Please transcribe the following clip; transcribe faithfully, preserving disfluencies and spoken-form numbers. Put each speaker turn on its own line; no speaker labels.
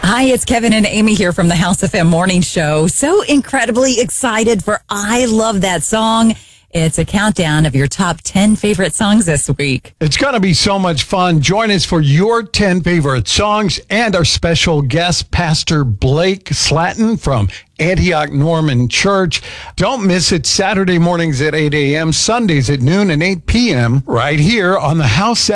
Hi, it's Kevin and Amy here from the House F M Morning Show. So incredibly excited for I Love That Song. It's a countdown of your top ten favorite songs this week.
It's going to be so much fun. Join us for your ten favorite songs and our special guest, Pastor Blake Slatton from Antioch Norman Church. Don't miss it Saturday mornings at eight a.m., Sundays at noon and eight p.m. right here on the House